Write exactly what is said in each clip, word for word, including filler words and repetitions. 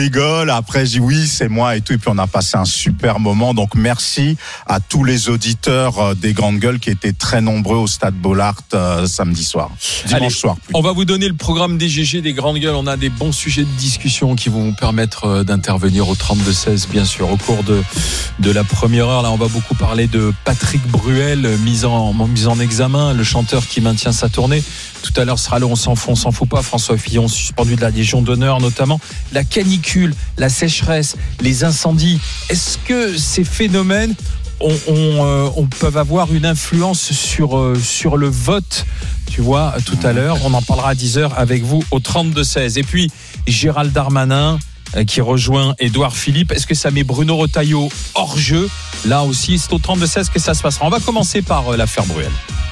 rigole. Après, je dis oui, c'est moi et tout. Et puis, on a passé un super moment. Donc, merci à tous les auditeurs des Grandes Gueules qui étaient très nombreux au Stade Bollaert euh, samedi soir. Dimanche Allez, soir. Plus. On va vous donner le programme des G G, des Grandes Gueules. On a des bons sujets de discussion qui vont vous permettre d'intervenir au trente-deux seize, bien sûr. Au cours de, de la première heure, là, on va beaucoup parler de Patrick Bruel, mis en, mis en examen, le chanteur qui maintient sa tournée. Tout à l'heure sera le On s'en fout, on s'en fout pas. François Fillon suspendu de la Légion d'honneur, notamment. La canicule, la sécheresse, les incendies. Est-ce que ces phénomènes on, on, euh, on peuvent avoir une influence sur, euh, sur le vote? Tu vois, tout à l'heure, on en parlera à dix heures avec vous au trente-deux seize. Et puis, Gérald Darmanin euh, qui rejoint Édouard Philippe. Est-ce que ça met Bruno Retailleau hors jeu? Là aussi, c'est au trente-deux seize que ça se passera. On va commencer par euh, l'affaire Bruel.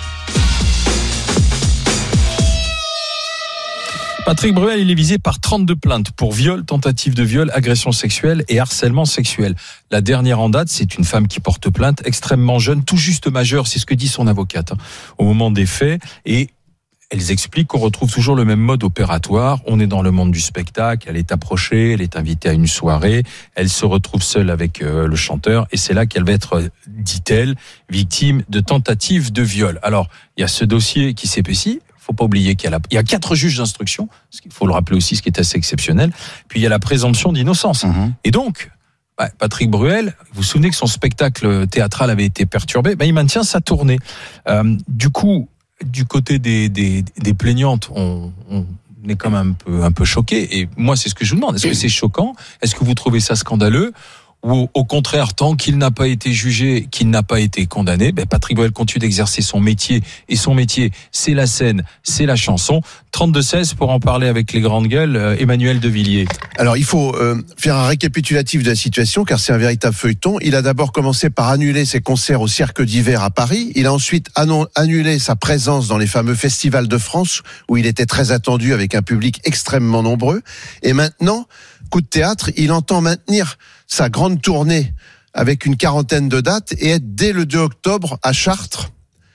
Patrick Bruel, il est visé par trente-deux plaintes pour viol, tentative de viol, agression sexuelle et harcèlement sexuel. La dernière en date, c'est une femme qui porte plainte, extrêmement jeune, tout juste majeure, c'est ce que dit son avocate, hein, au moment des faits. Et elles expliquent qu'on retrouve toujours le même mode opératoire. On est dans le monde du spectacle, elle est approchée, elle est invitée à une soirée, elle se retrouve seule avec euh, le chanteur et c'est là qu'elle va être, dit-elle, victime de tentative de viol. Alors, il y a ce dossier qui s'épaissit. Faut pas oublier qu'il y a, la, il y a quatre juges d'instruction, ce qu'il faut le rappeler aussi, ce qui est assez exceptionnel. Puis il y a la présomption d'innocence. Mmh. Et donc, bah, Patrick Bruel, vous vous souvenez que son spectacle théâtral avait été perturbé, bah, il maintient sa tournée. Euh, du coup, du côté des, des, des plaignantes, on, on est quand même un peu, un peu choqué. Et moi, c'est ce que je vous demande. Est-ce que c'est choquant? Est-ce que vous trouvez ça scandaleux? Ou au contraire, tant qu'il n'a pas été jugé, qu'il n'a pas été condamné, ben Patrick Bruel continue d'exercer son métier. Et son métier, c'est la scène, c'est la chanson. trente-deux seize pour en parler avec les Grandes Gueules, euh, Emmanuel Devilliers. Alors, il faut euh, faire un récapitulatif de la situation, car c'est un véritable feuilleton. Il a d'abord commencé par annuler ses concerts au Cirque d'Hiver à Paris. Il a ensuite annon- annulé sa présence dans les fameux festivals de France, où il était très attendu avec un public extrêmement nombreux. Et maintenant, coup de théâtre, il entend maintenir sa grande tournée avec une quarantaine de dates et être dès le deux octobre à Chartres,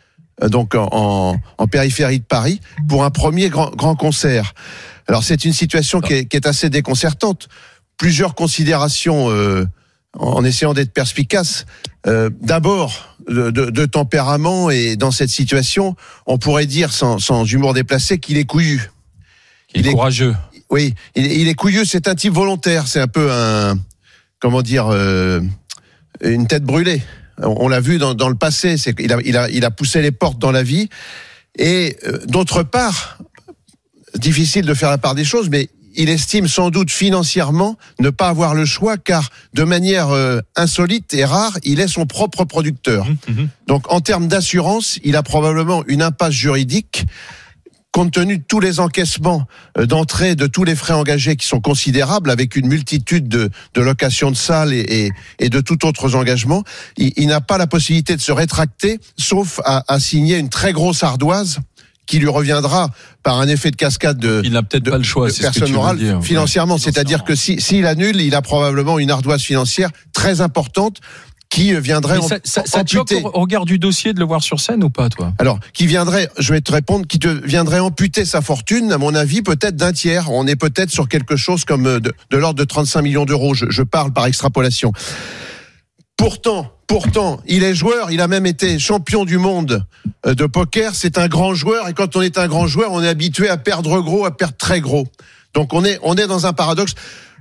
donc en, en périphérie de Paris, pour un premier grand, grand concert. Alors c'est une situation qui est, qui est assez déconcertante. Plusieurs considérations euh, en essayant d'être perspicace. Euh, d'abord, de, de, de tempérament, et dans cette situation, on pourrait dire sans, sans humour déplacé qu'il est couillu. Il, il est courageux. Est, oui, il, il est couillu, c'est un type volontaire, c'est un peu un... comment dire, euh, une tête brûlée. On, on l'a vu dans, dans le passé, c'est qu'il a, il a, il a poussé les portes dans la vie. Et euh, d'autre part, difficile de faire la part des choses, mais il estime sans doute financièrement ne pas avoir le choix, car de manière euh, insolite et rare, il est son propre producteur. Mmh. Donc en termes d'assurance, il a probablement une impasse juridique, compte tenu de tous les encaissements d'entrée, de tous les frais engagés qui sont considérables, avec une multitude de, de locations de salles et, et, et de tout autres engagements, il, il n'a pas la possibilité de se rétracter, sauf à, à signer une très grosse ardoise qui lui reviendra par un effet de cascade de, il n'a peut-être de, pas le choix, de c'est personne ce que tu morale, veux dire. financièrement. Ouais, C'est-à-dire que si, s'il annule, il a probablement une ardoise financière très importante qui viendrait ça, ça, ça te choque au regard du dossier de le voir sur scène ou pas, toi? Alors, qui viendrait, je vais te répondre, qui te viendrait amputer sa fortune, à mon avis, peut-être d'un tiers. On est peut-être sur quelque chose comme de, de l'ordre de trente-cinq millions d'euros. Je, je parle par extrapolation. Pourtant, pourtant, il est joueur, il a même été champion du monde de poker. C'est un grand joueur, et quand on est un grand joueur, on est habitué à perdre gros, à perdre très gros. Donc on est, on est dans un paradoxe.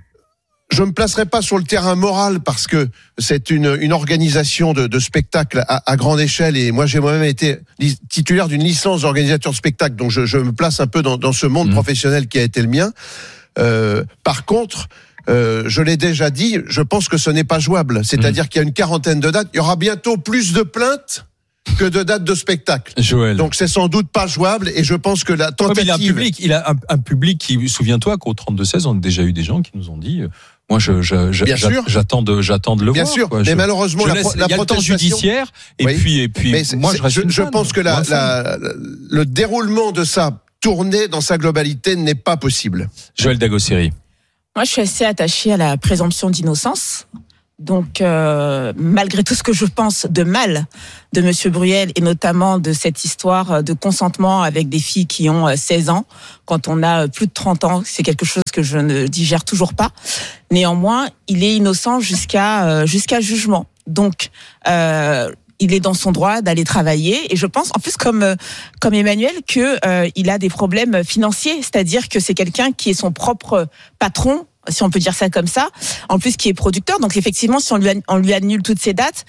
Je me placerai pas sur le terrain moral, parce que c'est une, une organisation de, de spectacle à, à grande échelle, et moi j'ai moi-même été li- titulaire d'une licence d'organisateur de spectacle, donc je, je me place un peu dans, dans ce monde mmh. professionnel qui a été le mien. Euh, par contre, euh, je l'ai déjà dit, je pense que ce n'est pas jouable. C'est-à-dire mmh. qu'il y a une quarantaine de dates, il y aura bientôt plus de plaintes que de dates de spectacle. Joël. Donc c'est sans doute pas jouable, et je pense que la tentative... Ouais, mais il a un public, il a un, un public qui, souviens-toi qu'au trente-deux seize, on a déjà eu des gens qui nous ont dit... Moi, je, je, je Bien sûr. j'attends de, j'attends de le Bien voir. Bien sûr, quoi. mais je, malheureusement, je la, laisse, la il y a le temps judiciaire, et oui. puis, et puis, mais moi, je reste Je, une je fan, pense que la, la, le déroulement de sa tournée dans sa globalité n'est pas possible. Joël Dagosseri. Moi, je suis assez attachée à la présomption d'innocence. Donc, euh, malgré tout ce que je pense de mal de Monsieur Bruel et notamment de cette histoire de consentement avec des filles qui ont seize ans, quand on a plus de trente ans, c'est quelque chose que je ne digère toujours pas. Néanmoins, il est innocent jusqu'à euh, jusqu'à jugement. Donc, euh, il est dans son droit d'aller travailler et je pense en plus comme comme Emmanuel que euh, il a des problèmes financiers, c'est-à-dire que c'est quelqu'un qui est son propre patron, si on peut dire ça comme ça, en plus qui est producteur. Donc effectivement, si on lui, on lui annule toutes ces dates,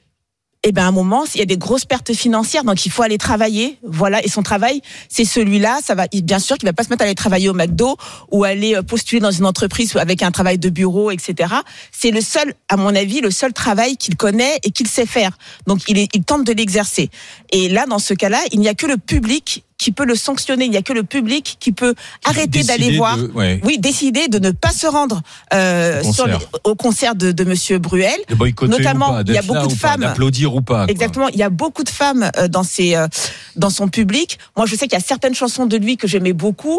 eh ben à un moment, il y a des grosses pertes financières, donc il faut aller travailler. Voilà, et son travail, c'est celui-là. Ça va, bien sûr, qu'il va pas se mettre à aller travailler au McDo ou aller postuler dans une entreprise avec un travail de bureau, et cetera. C'est le seul, à mon avis, le seul travail qu'il connaît et qu'il sait faire. Donc il, est, il tente de l'exercer. Et là, dans ce cas-là, il n'y a que le public qui peut le sanctionner. Il n'y a que le public qui peut arrêter d'aller voir, de, ouais. oui, décider de ne pas se rendre euh, au, sur concert. les, au concert de, de Monsieur Bruel. De boycotter notamment, ou pas, il y a beaucoup de pas, femmes, d'applaudir ou pas. Quoi. Exactement, il y a beaucoup de femmes euh, dans ses, euh, dans son public. Moi, je sais qu'il y a certaines chansons de lui que j'aimais beaucoup.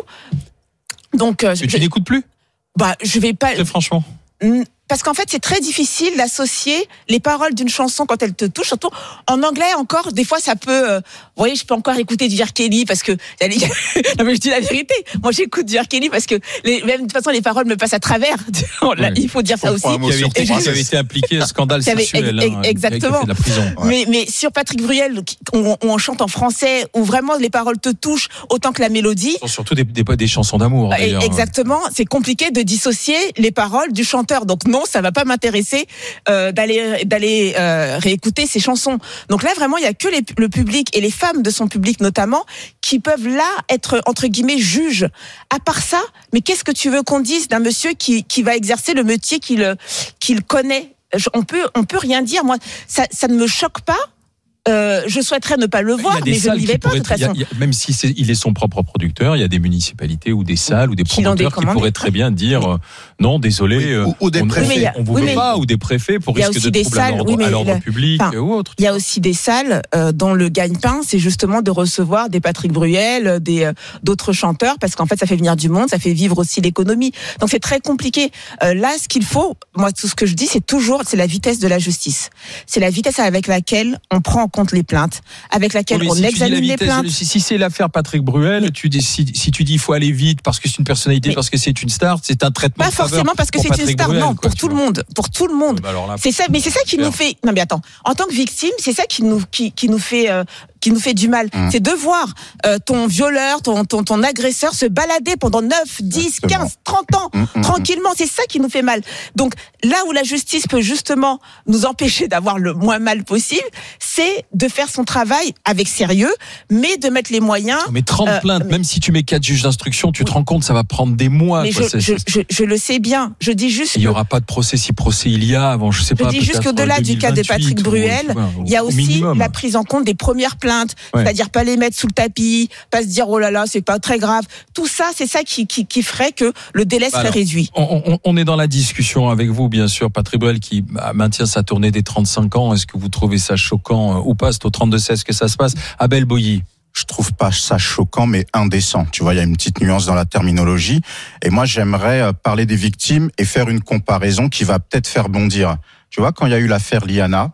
Donc, euh, tu n'écoutes plus ? Bah, je vais pas. Très franchement. Parce qu'en fait, c'est très difficile d'associer les paroles d'une chanson quand elle te touche. Surtout en anglais encore, des fois, ça peut. Euh, vous voyez, je peux encore écouter du R. Kelly parce que. Non, mais je dis la vérité. Moi, j'écoute du R. Kelly parce que les, même de toute façon, les paroles me passent à travers. Ouais. Il faut dire ça aussi. Qui avait, été, qui avait été impliqué à un scandale sexuel. Hein, exactement. De la prison. Ouais. Mais, mais sur Patrick Bruel, où on, on chante en français, où vraiment les paroles te touchent autant que la mélodie. Surtout des, des, des chansons d'amour. D'ailleurs. Exactement. C'est compliqué de dissocier les paroles du chanteur. Donc non, ça va pas m'intéresser euh, d'aller d'aller euh, réécouter ces chansons. Donc là vraiment il y a que les, le public et les femmes de son public notamment qui peuvent là être entre guillemets juges. À part ça, mais qu'est-ce que tu veux qu'on dise d'un monsieur qui qui va exercer le métier qu'il qu'il connaît? On peut on peut rien dire. Moi ça ça ne me choque pas. Euh, je souhaiterais ne pas le voir, mais je n'y vais pas de toute façon. Il y a, même si c'est, il est son propre producteur, il y a des municipalités ou des salles ou des promoteurs qui pourraient très bien dire euh, non, désolé, oui, ou, ou des on, préfets. on, on vous oui, veut mais, pas, ou des préfets pour risque de troubles à l'ordre, oui, à l'ordre public enfin, ou autre. Il y a aussi des salles euh, dont le gagne-pain, c'est justement de recevoir des Patrick Bruel, des euh, d'autres chanteurs, parce qu'en fait, ça fait venir du monde, ça fait vivre aussi l'économie. Donc c'est très compliqué. Euh, là, ce qu'il faut, moi, tout ce que je dis, c'est toujours, c'est la vitesse de la justice. C'est la vitesse avec laquelle on prend en compte les plaintes, avec laquelle oui, on si examine les plaintes. Si, si c'est l'affaire Patrick Bruel, oui. tu dis, si, si tu dis il faut aller vite parce que c'est une personnalité, mais parce que c'est une star, c'est un traitement. Pas forcément parce que c'est Patrick une star, Bruel, non, quoi, pour tout vois. le monde, pour tout le monde. Bah là, c'est ça, mais c'est ça qui nous fait. Non mais attends, en tant que victime, c'est ça qui nous qui, qui nous fait. Euh, qui nous fait du mal, mmh. c'est de voir euh, ton violeur, ton, ton, ton agresseur se balader pendant neuf, dix, quinze, trente ans, mmh, tranquillement, c'est ça qui nous fait mal. Donc là où la justice peut justement nous empêcher d'avoir le moins mal possible, c'est de faire son travail avec sérieux, mais de mettre les moyens... Mais trente euh, plaintes, mais... même si tu mets quatre juges d'instruction, tu te rends compte, ça va prendre des mois. Mais quoi, je, je, je, je le sais bien, je dis juste... Il n'y aura pas de procès si procès il y a avant, je sais je pas. Je dis juste qu'au-delà du cas de Patrick Bruel, il y a aussi minimum. la prise en compte des premières plaintes. Ouais. C'est-à-dire pas les mettre sous le tapis, pas se dire oh là là c'est pas très grave. Tout ça c'est ça qui qui, qui ferait que le délai serait Alors, réduit. On, on, on est dans la discussion avec vous bien sûr, Patrick Bruel qui maintient sa tournée des trente-cinq ans. Est-ce que vous trouvez ça choquant ou pas? C'est au trente-deux seize que ça se passe. Abel Boilly. Je trouve pas ça choquant, mais indécent. Tu vois, il y a une petite nuance dans la terminologie. Et moi, j'aimerais parler des victimes et faire une comparaison qui va peut-être faire bondir. Tu vois, quand il y a eu l'affaire Liana,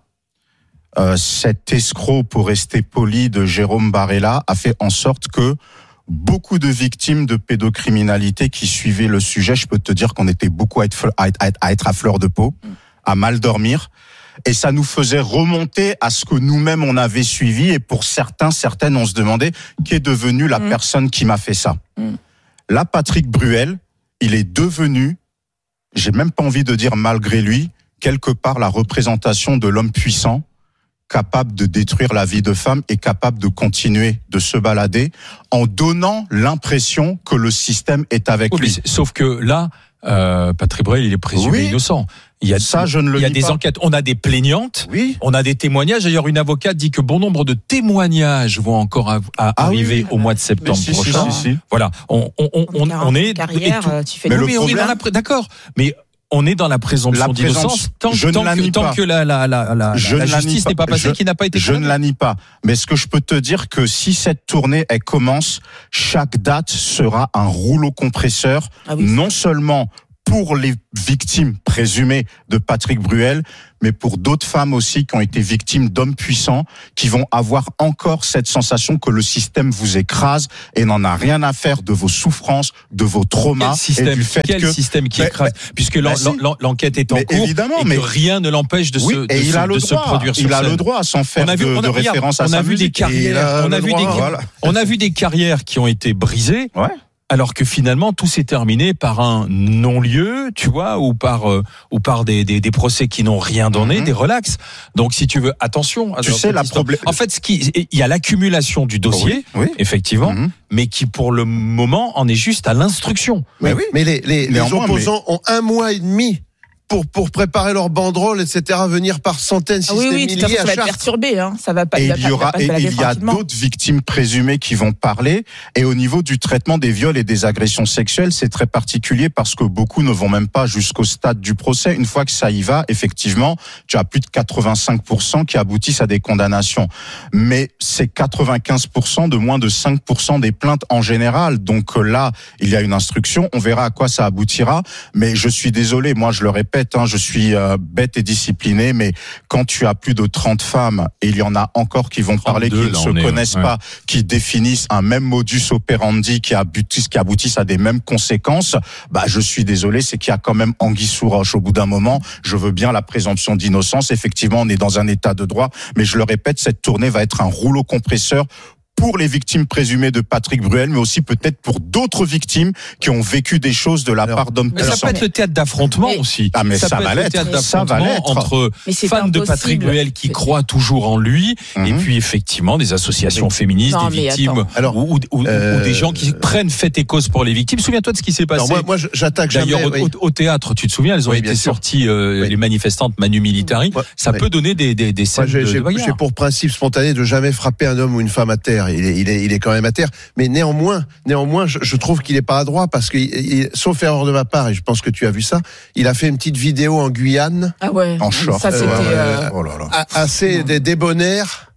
Euh, cet escroc, pour rester poli, de Jérôme Barella a fait en sorte que beaucoup de victimes de pédocriminalité qui suivaient le sujet, je peux te dire qu'on était beaucoup à être, à être, à être à fleur de peau, à mal dormir, et ça nous faisait remonter à ce que nous-mêmes on avait suivi, et pour certains, certaines, on se demandait qui est devenue la mmh. personne qui m'a fait ça. Mmh. Là, Patrick Bruel, il est devenu, j'ai même pas envie de dire malgré lui, quelque part la représentation de l'homme puissant, capable de détruire la vie de femme et capable de continuer de se balader en donnant l'impression que le système est avec oui, lui. Sauf que là, euh, Patrick Bruel, il est présumé oui. innocent. Il y a ça, je ne le Il y a dis des pas. enquêtes. On a des plaignantes. Oui. On a des témoignages. D'ailleurs, une avocate dit que bon nombre de témoignages vont encore à, à ah arriver oui. au mois de septembre si, prochain. Si, si, si. Voilà. On, on, on, on, on est. Carrière, et tout. Tu fais mais le mais problème, on est dans la, d'accord. Mais on est dans la présomption la d'innocence tant, je tant, ne que, tant que la, la, la, la, je la justice n'est pas passée, je, qui n'a pas été Je ne la nie pas. Mais ce que je peux te dire que si cette tournée elle commence, chaque date sera un rouleau compresseur, ah oui. non seulement pour les victimes présumées de Patrick Bruel, mais pour d'autres femmes aussi qui ont été victimes d'hommes puissants, qui vont avoir encore cette sensation que le système vous écrase et n'en a rien à faire de vos souffrances, de vos traumas. Quel système, et du fait quel que, système qui mais, écrase, mais, puisque l'en, bah, l'en, l'enquête est en mais cours évidemment, et mais, que rien ne l'empêche de, oui, se, de, et il se, a le de droit, se produire sur il a scène. le droit sans faire On a vu, de, on a, de regarde, référence à on sa a vu musique. des carrières, on a vu des, voilà. on a vu des carrières qui ont été brisées. Ouais. Alors que finalement tout s'est terminé par un non-lieu, tu vois, ou par euh, ou par des, des des procès qui n'ont rien donné, mm-hmm. des relax. Donc si tu veux, attention. Tu sais la problème. En fait, ce qui il y a l'accumulation du dossier, oui, oui. effectivement, mm-hmm. mais qui pour le moment en est juste à l'instruction. Mais oui. Mais les les, les opposants mais... ont un mois et demi. Pour, pour préparer leur banderole, et cetera, venir par centaines, si ah oui, ce oui, n'est milliers ça à va être perturbé, hein. Ça va pas. Et il, il y aura, et il y a d'autres victimes présumées qui vont parler. Et au niveau du traitement des viols et des agressions sexuelles, c'est très particulier parce que beaucoup ne vont même pas jusqu'au stade du procès. Une fois que ça y va, effectivement, tu as plus de quatre-vingt-cinq pour cent qui aboutissent à des condamnations. Mais c'est quatre-vingt-quinze pour cent de moins de cinq pour cent des plaintes en général. Donc là, il y a une instruction. On verra à quoi ça aboutira. Mais je suis désolé, moi je le répète, Hein, je suis euh, bête et discipliné, mais quand tu as plus de trente femmes, et il y en a encore qui vont parler, qui ne se connaissent est, pas, ouais. qui définissent un même modus operandi, qui aboutissent, qui aboutissent à des mêmes conséquences, bah je suis désolé, c'est qu'il y a quand même anguille sous roche. Au bout d'un moment, je veux bien la présomption d'innocence. Effectivement, on est dans un état de droit, mais je le répète, cette tournée va être un rouleau compresseur pour les victimes présumées de Patrick Bruel, mais aussi peut-être pour d'autres victimes qui ont vécu des choses de la alors, part d'hommes puissants. Mais ça peut être le théâtre d'affrontement mais, aussi. Ah mais ça, ça va l'être. Ça va l'être entre fans de Patrick Bruel qui croient toujours en lui, mm-hmm. et puis effectivement des associations mais, féministes, non, des victimes, alors, ou, ou, euh, ou des gens qui prennent fait et cause pour les victimes. Souviens-toi de ce qui s'est passé. Alors moi, moi, j'attaque D'ailleurs, jamais. Au, oui. au théâtre, tu te souviens, elles ont oui, été sorties, euh, oui. les manifestantes Manu Militari. Ouais, ça ouais. peut donner des des, des scènes moi, j'ai, de, j'ai, de bagarre. J'ai pour principe spontané de jamais frapper un homme ou une femme à terre. Il est, il est, il est quand même à terre. Mais néanmoins, néanmoins, je, je trouve qu'il est pas adroit parce que, il, sauf erreur de ma part, et je pense que tu as vu ça, il a fait une petite vidéo en Guyane, ah ouais, en short, ça c'était euh, oh là là. assez des débonnaires.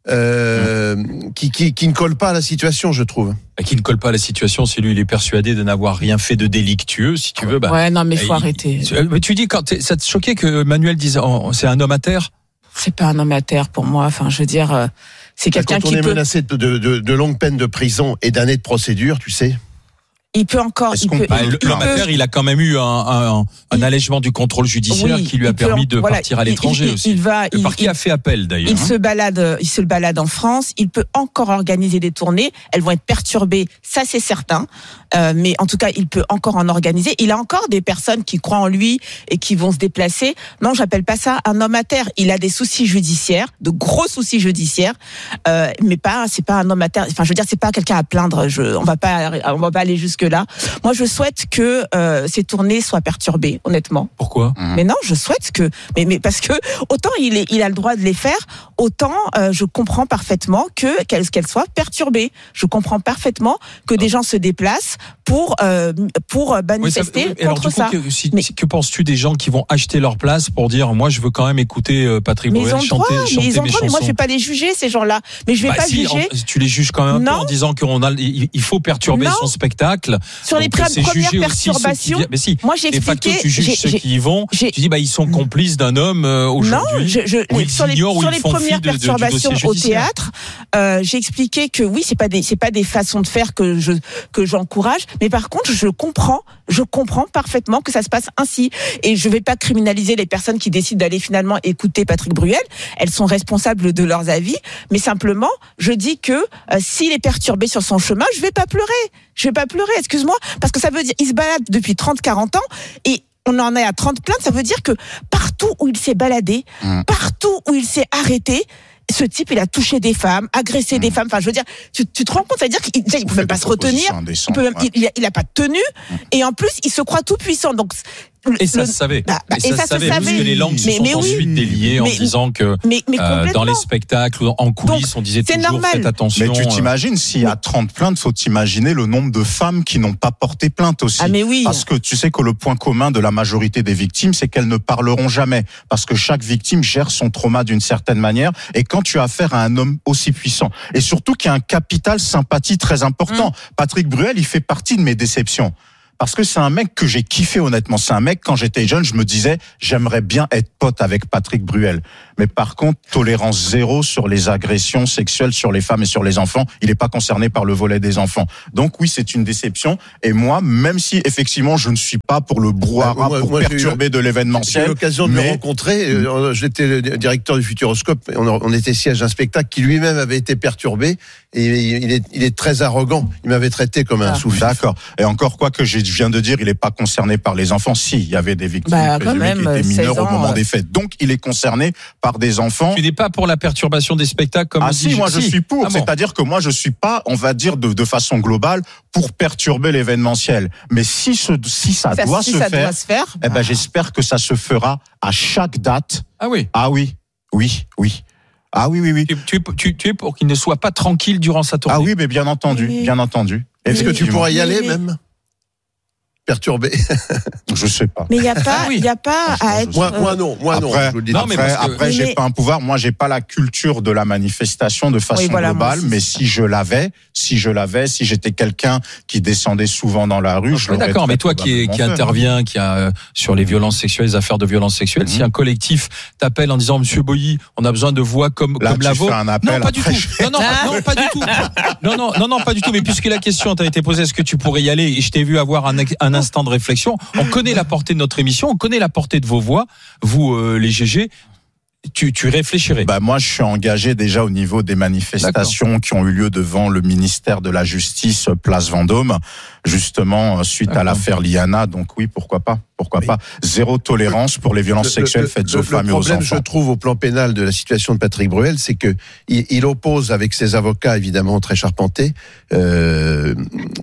Euh, mmh. qui, qui, qui ne colle pas à la situation, je trouve. Qui ne colle pas à la situation, si lui il est persuadé de n'avoir rien fait de délictueux, si tu veux. Bah, ouais, non, mais faut il, arrêter. Mais tu dis, quand ça te choquait que Manuel dise, oh, c'est un homme à terre? C'est pas un homme à terre pour moi. Enfin, je veux dire, c'est quelqu'un qui peut. Quand on est menacé de, de, de, de longues peines de prison et d'années de procédure, tu sais. Il peut encore. Il peut, bah, il, l'homme il à terre, il a quand même eu un, un, un il, allègement du contrôle judiciaire oui, qui lui a permis de voilà, partir à l'étranger il, il, aussi. Il va, le il, parquet il, a fait appel d'ailleurs. Il hein. se balade, il se balade en France. Il peut encore organiser des tournées. Elles vont être perturbées, ça c'est certain. Euh, mais en tout cas, il peut encore en organiser. Il a encore des personnes qui croient en lui et qui vont se déplacer. Non, j'appelle pas ça un homme à terre. Il a des soucis judiciaires, de gros soucis judiciaires, euh, mais pas, c'est pas un homme à terre. Enfin, je veux dire, c'est pas quelqu'un à plaindre. Je, on va pas, on va pas aller jusque là. Moi, je souhaite que euh, ces tournées soient perturbées, honnêtement. Pourquoi ? Mmh. Mais non, je souhaite que, mais mais parce que autant il est, il a le droit de les faire, autant euh, je comprends parfaitement que qu'elles qu'elles soient perturbées. Je comprends parfaitement que des gens se déplacent pour euh, pour manifester oui, ça, contre alors, ça. Que, si, mais, que penses-tu des gens qui vont acheter leur place pour dire moi je veux quand même écouter euh, Patrick Bruel chanter, droit, chanter mais ils ont mes droit, chansons. Mais moi je vais pas les juger ces gens-là. Mais je vais bah pas si, juger. En, tu les juges quand même un non. peu en disant qu'on a il, il faut perturber non. son spectacle. Sur les premières perturbations. Qui, mais si, moi j'ai expliqué. De facto, tu juges ceux qui y vont. Tu dis bah ils sont complices d'un homme euh, aujourd'hui. Non, je, je, où ils sur les, ignorent, sur où les ils font premières de, perturbations de, au théâtre, euh, j'ai expliqué que oui, c'est pas des, c'est pas des façons de faire que je, que j'encourage, mais par contre, je comprends, je comprends parfaitement que ça se passe ainsi. Et je vais pas criminaliser les personnes qui décident d'aller finalement écouter Patrick Bruel. Elles sont responsables de leurs avis, mais simplement, je dis que euh, s'il est perturbé sur son chemin, je vais pas pleurer. Je vais pas pleurer, excuse-moi, parce que ça veut dire, il se balade depuis trente, quarante ans et on en est à trente plaintes, ça veut dire que partout où il s'est baladé, mmh. partout où il s'est arrêté, ce type, il a touché des femmes, agressé mmh. des femmes. Enfin, je veux dire, tu, tu te rends compte, ça veut dire qu'il ne peut même pas se retenir, il, peut même, ouais. il, il a pas de tenue, mmh. et en plus, il se croit tout puissant. Donc, et ça le, se savait. Bah, bah, et, et ça, ça se savait. Parce que les langues mais, se sont mais ensuite oui. déliées en mais, disant que mais, mais euh, dans les spectacles, en coulisses, donc, on disait toujours normal. Faites attention. Mais tu t'imagines, s'il y a trente plaintes, faut t'imaginer le nombre de femmes qui n'ont pas porté plainte aussi. Ah, mais oui. Parce que tu sais que le point commun de la majorité des victimes, c'est qu'elles ne parleront jamais. Parce que chaque victime gère son trauma d'une certaine manière. Et quand tu as affaire à un homme aussi puissant, et surtout qui a un capital sympathie très important, mmh. Patrick Bruel, il fait partie de mes déceptions. parce que c'est un mec que j'ai kiffé honnêtement. C'est un mec, quand j'étais jeune, je me disais, j'aimerais bien être pote avec Patrick Bruel. Mais par contre, tolérance zéro sur les agressions sexuelles sur les femmes et sur les enfants. Il n'est pas concerné par le volet des enfants. Donc oui, c'est une déception. Et moi, même si effectivement, je ne suis pas pour le brouhaha, bah, moi, pour moi, perturber eu, de l'événementiel. J'ai eu l'occasion de mais... le rencontrer. Mmh. J'étais le directeur du Futuroscope. On, on était siège d'un spectacle qui lui-même avait été perturbé. Et il est, il est très arrogant. Il m'avait traité comme un ah. sous-fifre. D'accord. Et encore quoi que je viens de dire, il n'est pas concerné par les enfants. Si, il y avait des victimes bah, quand même, qui étaient mineurs ans, au moment euh... des faits. Donc, il est concerné par des enfants. Tu n'es pas pour la perturbation des spectacles comme ah si, si, moi si. je suis pour. Ah bon. C'est-à-dire que moi je suis pas, on va dire de, de façon globale, pour perturber l'événementiel. Mais si ce, si ça, ça doit si se ça faire, doit se faire, eh ben ah. j'espère que ça se fera à chaque date. Ah oui. Ah oui, oui, oui. Ah oui, oui, oui. Tu, tu, tu, tu es pour qu'il ne soit pas tranquille durant sa tournée. Ah oui, mais bien entendu, oui. bien entendu. Est-ce que tu pourras y aller oui. même? Perturbé. Je sais pas. Mais il y a pas, il y a pas à être. Moi, moi non, moi après, non. Je vous le dis. Non, mais après, que... après, j'ai mais... pas un pouvoir. Moi, j'ai pas la culture de la manifestation de façon oui, voilà, globale. Mais ça. si je l'avais, si je l'avais, si j'étais quelqu'un qui descendait souvent dans la rue, ah, je l'aurais. D'accord, mais toi qui, qui intervient, qui a euh, sur les violences sexuelles, les affaires de violences sexuelles, mm-hmm. si un collectif t'appelle en disant Monsieur Boilly, on a besoin de voix comme Là, comme tu la fais vôtre. Un appel non, pas du tout. Je... Non, non, non, pas du tout. Non, non, non, non, pas du tout. Mais puisque la question t'a été posée, est-ce que tu pourrais y aller? Et je t'ai vu avoir un, un instant de réflexion. On connaît la portée de notre émission, on connaît la portée de vos voix, vous euh, les G G. Tu, tu réfléchirais? Bah moi, je suis engagé déjà au niveau des manifestations D'accord. qui ont eu lieu devant le ministère de la Justice, place Vendôme, justement suite D'accord. à l'affaire Liana. Donc oui, pourquoi pas? Pourquoi oui. pas? Zéro tolérance pour les violences le, sexuelles le, faites le, aux femmes et aux enfants. Le problème, je trouve, au plan pénal de la situation de Patrick Bruel, c'est que il, il oppose avec ses avocats, évidemment très charpentés, euh,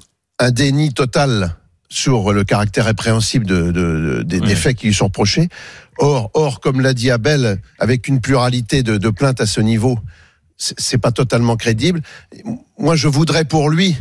un déni total sur le caractère répréhensible de, de, de, des, oui. des faits qui lui sont reprochés. Or, or, comme l'a dit Abel, avec une pluralité de, de plaintes à ce niveau, c'est, c'est pas totalement crédible. Moi, je voudrais pour lui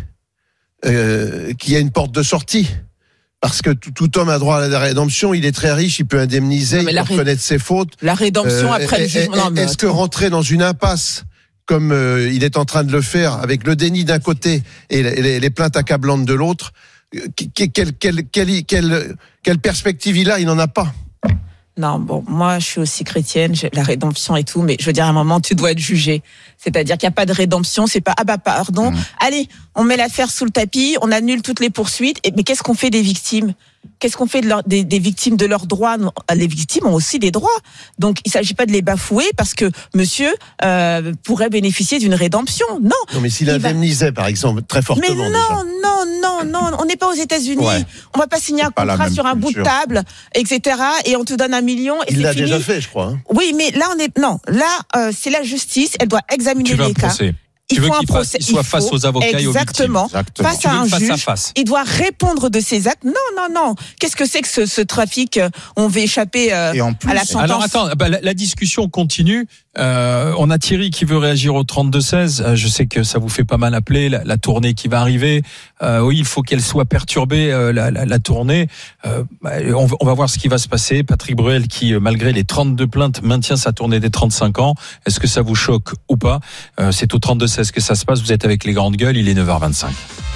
euh, qu'il y ait une porte de sortie. Parce que tout, tout homme a droit à la rédemption, il est très riche, il peut indemniser, il peut reconnaître ses fautes. La rédemption euh, après le jugement. Est-ce que rentrer dans une impasse comme euh, il est en train de le faire, avec le déni d'un côté et les, les plaintes accablantes de l'autre, Quelle, quelle, quelle, quelle, quelle perspective il a? Il n'en a pas. Non, bon, moi, je suis aussi chrétienne, j'ai la rédemption et tout, mais je veux dire, à un moment, tu dois être jugé. C'est-à-dire qu'il n'y a pas de rédemption, c'est pas, ah bah, pardon, mmh. allez, on met l'affaire sous le tapis, on annule toutes les poursuites, et, mais qu'est-ce qu'on fait des victimes? Qu'est-ce qu'on fait de leur, des, des victimes de leurs droits? Les victimes ont aussi des droits. Donc, il ne s'agit pas de les bafouer parce que monsieur euh, pourrait bénéficier d'une rédemption. Non. Non, mais s'il indemnisait, va... par exemple, très fortement. Mais non, déjà. non, non, non. On n'est pas aux États-Unis. Ouais. On ne va pas signer un contrat sur un bout de table, et cetera. Et on te donne un million. Et il c'est l'a fini. déjà fait, je crois. Hein. Oui, mais là, on est. Non, là, euh, c'est la justice. Elle doit examiner les cas. Procès. Il tu veux faut qu'il un procès, fasse, il soit il face aux avocats exactement, et aux victimes. Exactement. Face à un face juge, à face. Il doit répondre de ses actes. Non, non, non. Qu'est-ce que c'est que ce, ce trafic? On veut échapper euh, et en plus, à la sentence. Alors attends, bah, la, la discussion continue. Euh, on a Thierry qui veut réagir au trente-deux seize. Euh, je sais que ça vous fait pas mal appeler la, la tournée qui va arriver. Euh, oui, il faut qu'elle soit perturbée, euh, la, la, la tournée. Euh, on, on va voir ce qui va se passer. Patrick Bruel qui, malgré les trente-deux plaintes, maintient sa tournée des trente-cinq ans. Est-ce que ça vous choque ou pas? euh, C'est au trente-deux seize que ça se passe. Vous êtes avec les grandes gueules. Il est neuf heures vingt-cinq.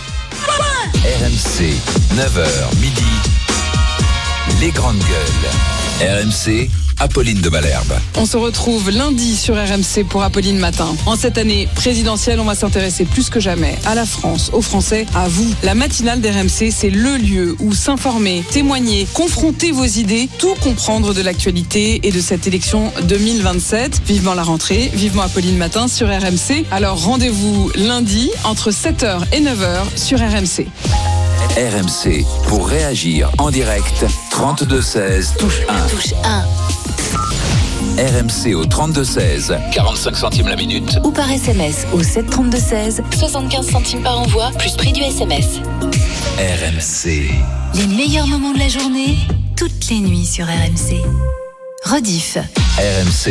R M C, neuf heures midi. Les grandes gueules. R M C. Apolline de Malherbe. On se retrouve lundi sur R M C pour Apolline Matin. En cette année présidentielle, on va s'intéresser plus que jamais à la France, aux Français, à vous. La matinale d'R M C, c'est le lieu où s'informer, témoigner, confronter vos idées, tout comprendre de l'actualité et de cette élection deux mille vingt-sept. Vivement la rentrée, vivement Apolline Matin sur R M C. Alors rendez-vous lundi entre sept heures et neuf heures sur R M C. R M C, pour réagir en direct, trente-deux seize, touche un. Touche un. R M C au trente-deux seize, quarante-cinq centimes la minute. Ou par S M S au sept trente-deux seize, soixante-quinze centimes par envoi, plus prix du S M S. R M C. Les meilleurs moments de la journée, toutes les nuits sur R M C. Rediff. R M C.